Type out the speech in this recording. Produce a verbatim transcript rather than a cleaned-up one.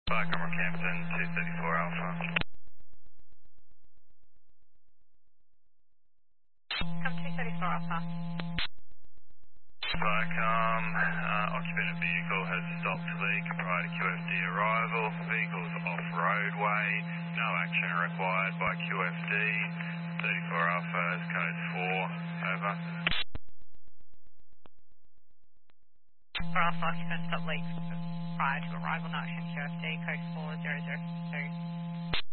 Black Armor Campton, two thirty-four Alpha. Come two thirty-four Alpha. Black Arm, uh, occupant of vehicle has stopped to leak prior to Q F D arrival. Vehicle's off roadway. No action required by Q F D. thirty-four Alpha is code four. Over. For Alpha, occupant stop leaks prior to arrival, no action Q F D, code four zero zero two.